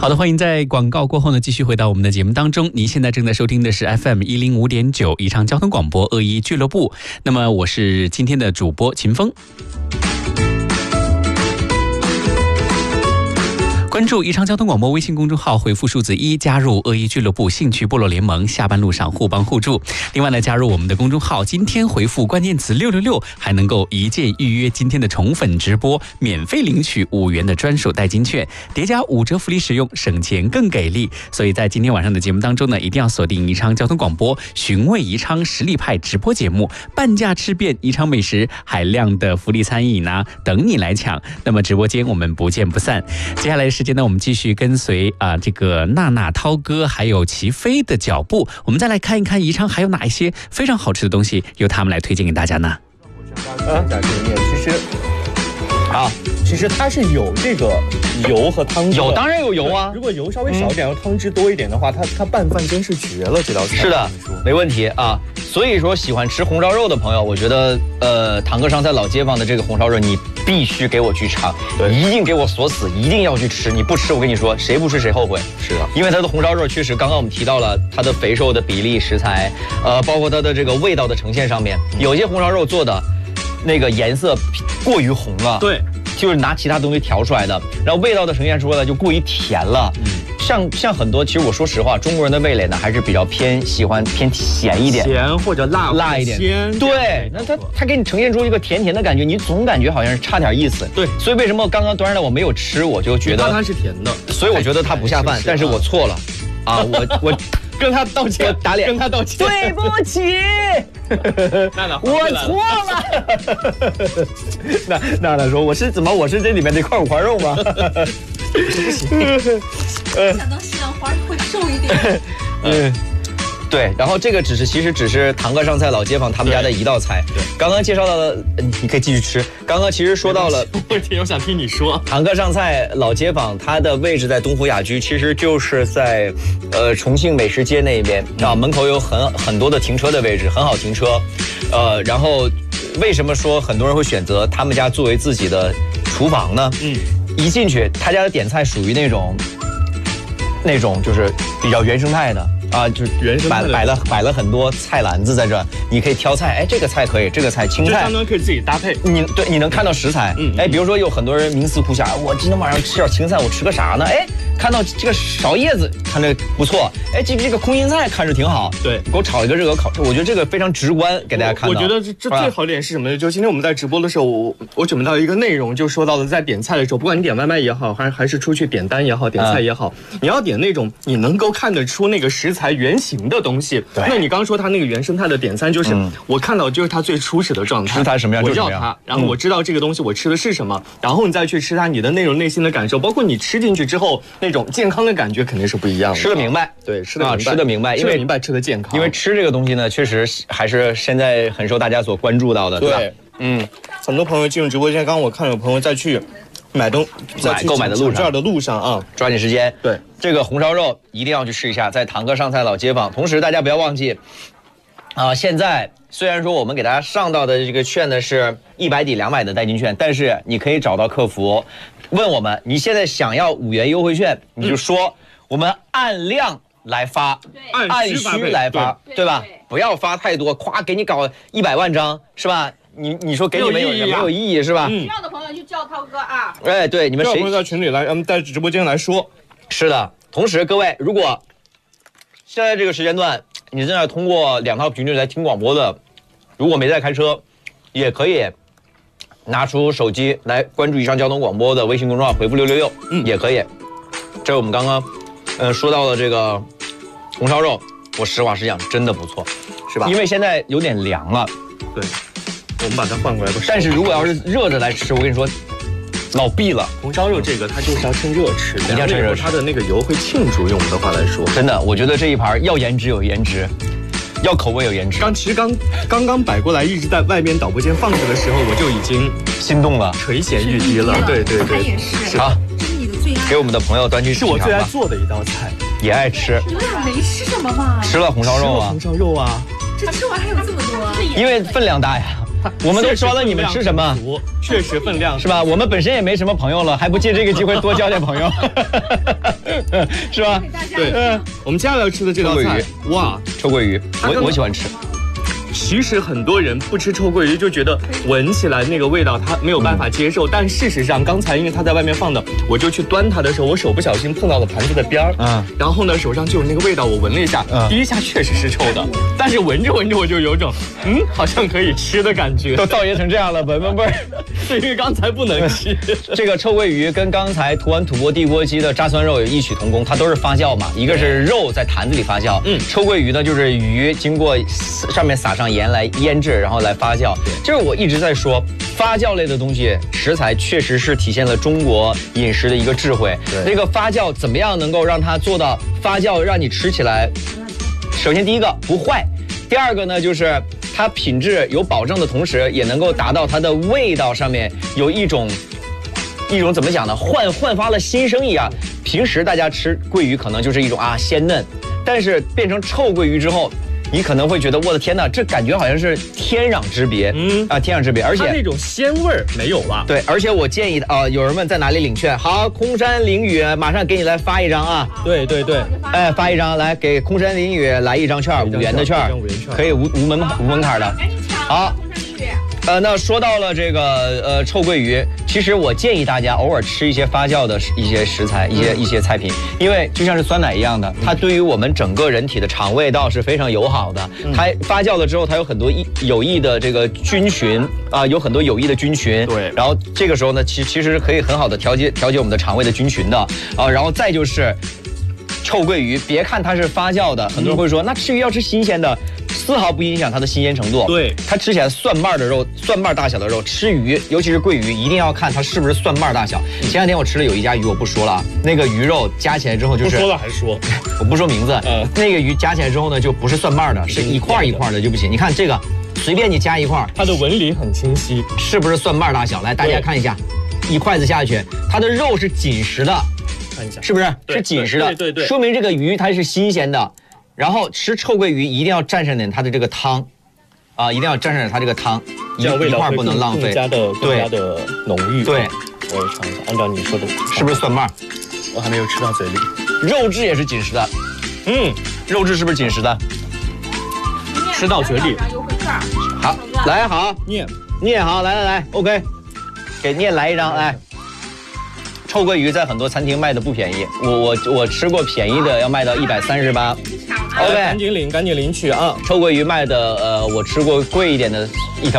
好的，欢迎在广告过后呢，继续回到我们的节目当中。您现在正在收听的是 FM105.9宜昌交通广播恶意俱乐部。那么我是今天的主播秦峰。关注宜昌交通广播微信公众号，回复数字1加入恶意俱乐部兴趣部落联盟，下班路上互帮互助。另外呢，加入我们的公众号，今天回复关键词666，还能够一键预约今天的宠粉直播，免费领取5元的专属代金券，叠加5折福利使用，省钱更给力。所以在今天晚上的节目当中呢，一定要锁定宜昌交通广播，寻味宜昌实力派直播节目，半价吃遍宜昌美食，海量的福利餐饮呢等你来抢。那么直播间我们不见不散。接下来的时间呢，我们继续跟随这个娜娜、涛哥还有齐飞的脚步，我们再来看一看宜昌还有哪一些非常好吃的东西，由他们来推荐给大家呢？ 其实它是有这个油和汤汁， 有当然有油啊。 如果油稍微少点，然后汤汁多一点的话，它拌饭真是绝了，这道菜。 是的，没问题啊。所以说喜欢吃红烧肉的朋友，我觉得堂哥上菜老街坊的这个红烧肉你必须给我去尝，一定给我锁死，一定要去吃。你不吃，我跟你说，谁不吃谁后悔。 是的， 因为它的红烧肉确实，刚刚我们提到了它的肥瘦的比例、食材，包括它的这个味道的呈现上面，有些红烧肉做的那个颜色过于红了， 对， 就是拿其他东西调出来的，然后味道的呈现出来就过于甜了。像很多，其实我说实话，中国人的味蕾呢还是比较喜欢偏咸一点， 咸或者辣一点。 鲜， 对，那它给你呈现出一个甜甜的感觉，你总感觉好像是差点意思。 对， 所以为什么刚刚端上来我没有吃，我就觉得它是甜的， 所以我觉得它不下饭，但是我错了啊，我。 跟他道歉， 打脸， 跟他道歉， 对不起，我错了。娜娜说：“我是这里面这块五花肉吗？” 不行，想到西兰花会瘦一点。 对，然后这个其实只是堂哥上菜老街坊他们家的一道菜。对，刚刚介绍到了，你可以继续吃。刚刚其实说到了， 我想听你说。 堂哥上菜老街坊，它的位置在东湖雅居，其实就是在重庆美食街那边啊，门口有很多的停车的位置，很好停车。然后为什么说很多人会选择他们家作为自己的厨房呢？一进去，他家的点菜属于那种就是比较原生态的。就是原生摆了很多菜篮子在这，你可以挑菜，哎，这个菜可以，这个菜青菜， 相当可以自己搭配。 你能看到食材，哎，比如说有很多人冥思苦想，我今天晚上吃点青菜，我吃个啥呢？哎，看到这个芍叶子，看着不错，哎，这个空心菜看着挺好，对，给我炒一个热鹅烤，我觉得这个非常直观，给大家看到。 我觉得这最好点是什么呢？就今天我们在直播的时候，我准备到一个内容，就说到了在点菜的时候，不管你点外卖也好，还是出去点单也好，点菜也好，你要点那种你能够看得出那个食材原型的东西。对，那你刚说它那个原生态的点餐，就是我看到就是它最初始的状态， 食材什么样我要它，然后我知道这个东西我吃的是什么，然后你再去吃它，你的那种内心的感受，包括你吃进去之后那种健康的感觉肯定是不一样的。 吃得明白， 对，吃得明白， 因为明白吃得健康。 因为吃这个东西呢，确实还是现在很受大家所关注到的，对吧？ 很多朋友进入直播间，刚刚我看有朋友在去购买的路上啊， 抓紧时间。 对， 这个红烧肉一定要去试一下，在堂哥上菜老街坊。同时，大家不要忘记现在虽然说我们给大家上到的这个券呢是100抵200的代金券，但是你可以找到客服问我们，你现在想要5元优惠券，你就说我们按量来发，按需来发，对吧？不要发太多，夸给你搞100万张，是吧？你说给你们也没有意义，是吧？ 需要的朋友就叫涛哥啊。 哎，对，你们谁在群里来，在直播间来说。 是的。同时，各位，如果现在这个时间段你正在通过2套频率来听广播的，如果没在开车，也可以拿出手机来关注宜昌交通广播的微信公众号，回复666，也可以。这是我们刚刚说到的这个红烧肉，我实话实讲，真的不错， 是吧？ 因为现在有点凉了， 对，我们把它换过来。 但是如果要是热着来吃，我跟你说，老闭了。 红烧肉这个它就是要趁热吃， 一定要趁热吃， 它的那个油会沁住。用我们的话来说， 真的，我觉得这一盘要颜值有颜值，要口味有颜值。 其实刚摆过来，一直在外边导播间放着的时候，我就已经心动了， 垂涎欲滴了。对， 它也是好， 这是你的最爱， 给我们的朋友端去是我最爱做的一道菜， 也爱吃。 你们俩没吃什么吗？ 吃了红烧肉啊， 红烧肉啊， 这吃完还有这么多， 因为分量大呀。 我们都说了你们吃什么， 确实分量是吧？我们本身也没什么朋友了，还不借这个机会多交点朋友，是吧？ 对，我们接下来要吃的这道菜，哇， 臭鳜鱼，我喜欢吃。 其实很多人不吃臭鳜鱼就觉得闻起来那个味道他没有办法接受，但事实上刚才因为他在外面放的，我就去端它的时候，我手不小心碰到了盘子的边儿，然后呢手上就有那个味道，我闻了一下，第一下确实是臭的，但是闻着闻着我就有种好像可以吃的感觉。 都造业成这样了，闻闻味儿， 是因为刚才不能吃。 这个臭鳜鱼跟刚才涂完土锅地锅鸡的炸酸肉有异曲同工，它都是发酵嘛，一个是肉在坛子里发酵，臭鳜鱼呢就是鱼经过上面撒上盐来腌制，然后来发酵。就是我一直在说，发酵类的东西食材确实是体现了中国饮食的一个智慧。那个发酵怎么样能够让它做到发酵，让你吃起来，首先第一个不坏，第二个呢就是它品质有保证的同时，也能够达到它的味道上面有一种怎么讲呢，焕发了新生一样。平时大家吃鳜鱼可能就是一种鲜嫩，但是变成臭鳜鱼之后，你可能会觉得我的天哪，这感觉好像是天壤之别，天壤之别，而且它那种鲜味儿没有了。 对，而且我建议有人问在哪里领券，好，空山凌雨马上给你来发一张啊。 对， 哎，发一张来给空山凌雨来一张券，5元的券，可以无门槛的。好。那说到了这个臭鳜鱼，其实我建议大家偶尔吃一些发酵的一些食材，一些菜品，因为就像是酸奶一样的，它对于我们整个人体的肠胃道是非常友好的。它发酵了之后，它有很多有益的这个菌群有很多有益的菌群。 对， 然后这个时候呢，其实可以很好的调节我们的肠胃的菌群的然后再就是臭鳜鱼，别看它是发酵的，很多人会说那吃鱼要吃新鲜的。丝毫不影响它的新鲜程度。 对， 它吃起来蒜瓣的肉，蒜瓣大小的肉，吃鱼，尤其是鳜鱼，一定要看它是不是蒜瓣大小。前两天我吃了有一家鱼，我不说了，那个鱼肉加起来之后就是不说了还说， 我不说名字，那个鱼加起来之后呢，就不是蒜瓣的，是一块一块的就不行。你看这个，随便你加一块， 它的纹理很清晰， 是不是蒜瓣大小？来，大家看一下，一筷子下去，它的肉是紧实的， 看一下， 是不是？是紧实的， 对， 说明这个鱼它是新鲜的。然后吃臭鳜鱼一定要蘸上点它的这个汤，一定要蘸上点它这个汤， 这样味道一块不能浪费， 更加的浓郁。 对， 我也尝一下，按照你说的， 是不是蒜瓣？ 我还没有吃到嘴里。 肉质也是紧实的，肉质是不是紧实的？ 吃到嘴里。 好，来好，念好，来 ，OK， 给念来一张来。臭鳜鱼在很多餐厅卖的不便宜，我吃过便宜的要卖到138。 OK，赶紧领取啊！ 臭鳜鱼卖的我吃过贵一点的一条